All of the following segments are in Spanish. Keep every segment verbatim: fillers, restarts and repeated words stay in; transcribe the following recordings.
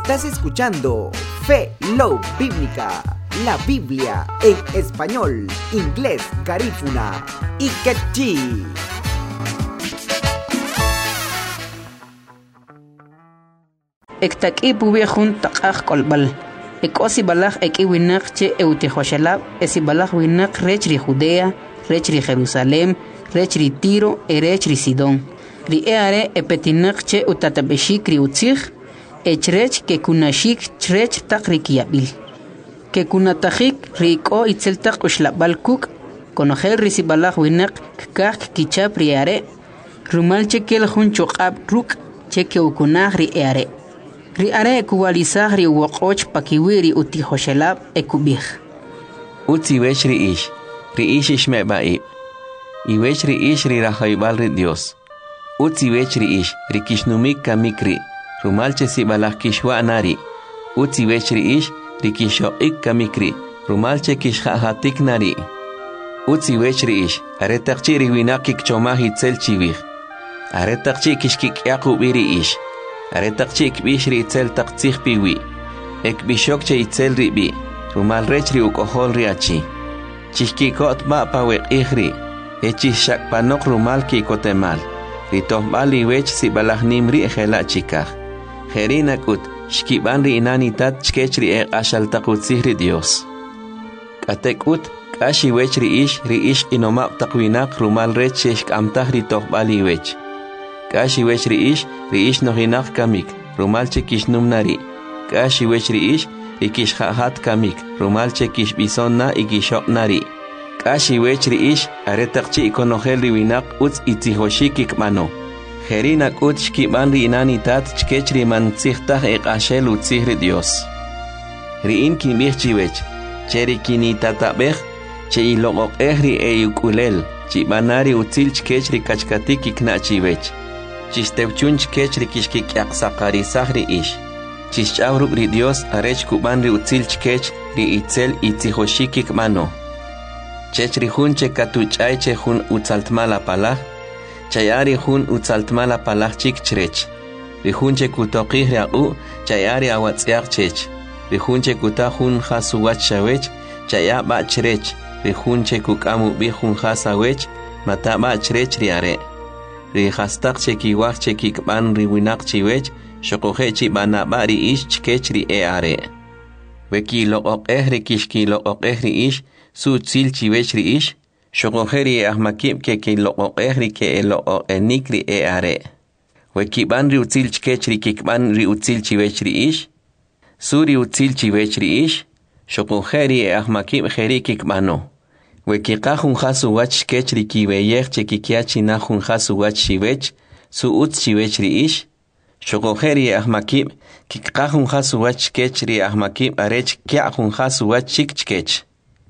Estás escuchando Fe Love Bíblica, la Biblia en español, inglés, garífuna y quechí. Ektak'i puwejun taqaj kolbal. Ekosi balaj eki winak che eutihoshalab, esi balaj winak rechri Judea, rechri Jerusalem, rechri Tiro, e rechri Sidón. Ri eare epetinak che utatabeshik ri utzij, echrech ke kunashik chrech takri kiabil. Ke kunatajik ri ko itzeltak ushlabal kuk, konojel risi balaj winak kak kichap ri eare, rumal che kel hun chokab ruk che ke ukunaj ri eare. Ri are kuwalisah ri woqoch pakiwiri uti hoshelab ekubih. Uti wech ri ish, ri ish ish me'ba'i. I wech ri ish ri rahaybal ri Dios. Uti wech ri ish, ri kishnumik kamikri, rumalche si balak kishwa nari. Uti wech ri ish, ri kishoik kamikri, rumalche kishhahatik nari. Uti wech ri ish, are takchi ri winakik chomahi tzel chivih. Are takchi kishkik yakubiri ish. Aretakchi ikbishri itzel taqtzih piwi. Ekbishokche itzel ribi. Rumal rechri ukohol riachi. Chishkikot ma pawek ihri. Echishak panok rumal ki kotemal. Ritohbali wech si balahnim ri ejela chikaj. Jerinakut, shkiban ri inanitat chkechri e ashal takutzihri Dios. Katekut, kashi wech ri ish, ri ish inomap takwinak rumal rech sheshk amtah ritohbali wech. Kashi wech ri ish, ri ish nohinak kamik, rumalche kishnum nari. Kashi wech ri ish, ri kishhahat kamik, rumalche kishbison na ikishok nari. Kashi wech ri ish, aretakchi ikonohel ri winak utz itzihoshik ikmano. Jerinak ut shkiban ri inanitat chkech ri mantzihtaj ekashel utzih ri Dios. Ri in kimich chiwech, cheri kinitatabej, che ilogok ehri e yukulel, chibanari utzil chkech ri kachkatik ikna chiwech. Chistewchun chkech ri kishkik yaksakari sahri ish. Chischawruk ri Dios arech kuban ri utzil chkech ri itzel itzihoshikik mano. Chech ri hun che katuchay che hun utzaltmala palaj, chayari hun utzaltmala palaj chik chrech. Ri hun che kutokih ri au, chayari awatziak chech. Ri hun che kuta hun hasuwach shawech, chaya ba chrech. Ri hun che kukamu bi hun hasawech, mata ba chrech ri are. Ri hastak che kiwak che kikban ri winak chiwech, shokohe chi banaba ri ish chkech ri e are. Weki loqok eh ri kishki loqok eh ri ish, su tzil chiwech ri ish, shokohe ri ahmakib ke ki loqok eh ri ke e loqok enik ri e are. Weki ban ri utzil chkech ri kikban ri utzil chiwech ri ish, su ri utzil chiwech ri ish, shokohe ri e ahmakib jeri kikbano. Wekika hun hasu wach skech ri kiweyech che kikiachi na hun hasu wach shiwech, su utz shiwech ri ish. Shokoheri ahmakib, kika hun hasu wach skech ri ahmakib arech kia hun hasu wach chik chkech.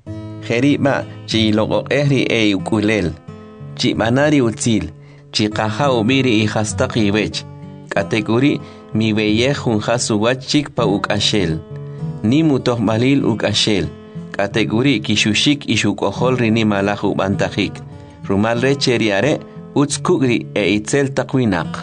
Heri ba, chi logo ehri e ukulel. Chi manari utzil, chi kaha ubiri i hastaki wech. Kategori mi weyech hun hasu wach chik pa ukashel. Ni mutoh malil ukashel. Kategori kishushik ishukohol rini malahu bantajik. Rumal recheri are, utz kugri e itzel takwinak.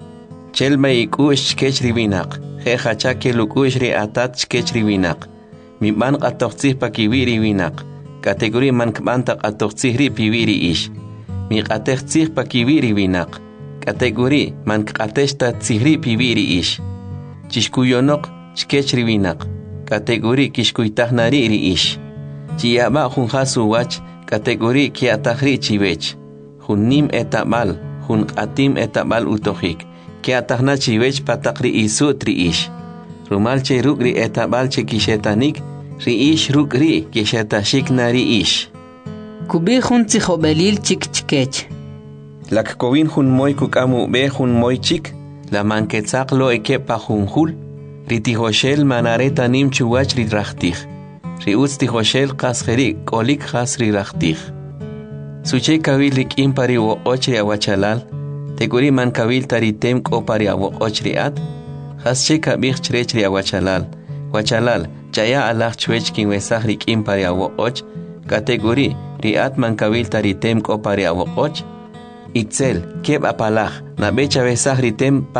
Chelma ikush chkech riwinak. Jeja chake lukush ri atat chkech riwinak. Mi man qatoxtzih pakiwiri winak. Kategori man kbantak atoxtzih ri piwiri ish. Mi qatextzih pakiwiri winak. Kategori man qatexta tzihri piwiri ish. Chishkuyonok chkech riwinak. Kategori kishkuytahnari ri ish. Chiyaba hun hasu wach, kategori kiatahri chiwech. Hun nim etabal, hun atim etabal utohik. Kiatahna chiwech patakri isut ri ish. Rumalche rukri etabal che kishetanik, ri ish rukri kishetashik na ri ish. Kubi hun tzihobelil chik chkech. Lak kovin hun moy kukamu be hun moy chik, la manketzak lo ekepa hun hul. Ritihoshel manareta nim chuwach ri rachtich. Ri utz tihoshel qasjeri kolik khas ri rachtich. Suche kawil rik impari wo ochri awachalal. Teguri man kawil taritem ko pari awo ochri at. Khas che kabich chrech ri awachalal. Wachalal chaya alach chwech kin wesach rik impari awo och. Kategori ri at man kawil taritem ko pari awo och. Itzel keb apalach na becha wesach ritem